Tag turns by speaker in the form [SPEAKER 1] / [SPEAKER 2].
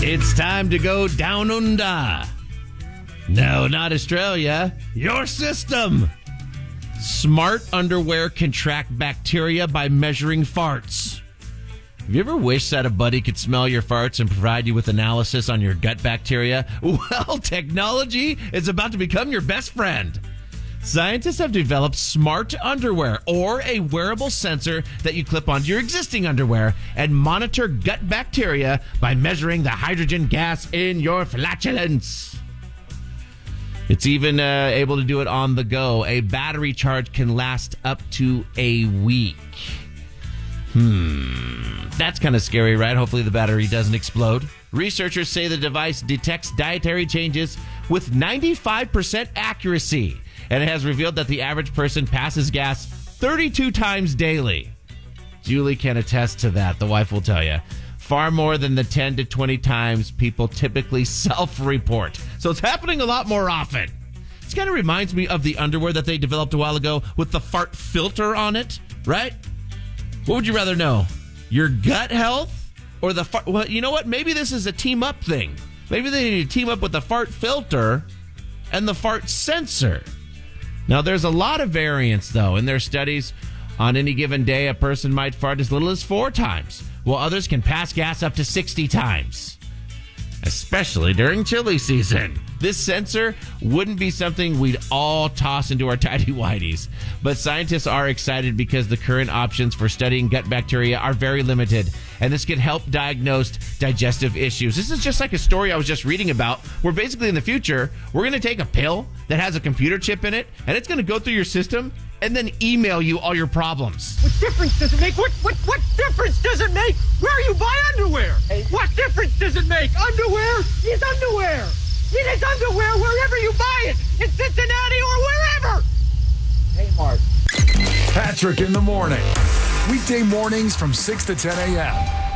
[SPEAKER 1] It's time to go down under. No, not Australia. Your system. Smart underwear can track bacteria by measuring farts. Have you ever wished that a buddy could smell your farts and provide you with analysis on your gut bacteria? Well, technology is about to become your best friend. Scientists have developed smart underwear, or a wearable sensor that you clip onto your existing underwear and monitor gut bacteria by measuring the hydrogen gas in your flatulence. It's even able to do it on the go. A battery charge can last up to a week. That's kind of scary, right? Hopefully the battery doesn't explode. Researchers say the device detects dietary changes with 95% accuracy, and it has revealed that the average person passes gas 32 times daily. Julie can attest to that, the wife will tell you. Far more than the 10 to 20 times people typically self-report. So it's happening a lot more often. This kind of reminds me of the underwear that they developed a while ago with the fart filter on it, right? What would you rather know? Your gut health or the fart? Well, you know what? Maybe this is a team-up thing. Maybe they need to team up with the fart filter and the fart sensor. Now, there's a lot of variance, though, in their studies. On any given day, a person might fart as little as 4 times, while others can pass gas up to 60 times, especially during chili season. This sensor wouldn't be something we'd all toss into our tidy-whities, but scientists are excited because the current options for studying gut bacteria are very limited, and this could help diagnose digestive issues. This is just like a story I was just reading about, where basically in the future, we're going to take a pill that has a computer chip in it, and it's going to go through your system and then email you all your problems.
[SPEAKER 2] What difference does it make? What difference does it make where you buy underwear? Hey. What difference does it make? Underwear is underwear. It is underwear wherever you buy it, in Cincinnati or wherever. Hey, Mark.
[SPEAKER 3] Patrick in the morning. Weekday mornings from 6 to 10 a.m.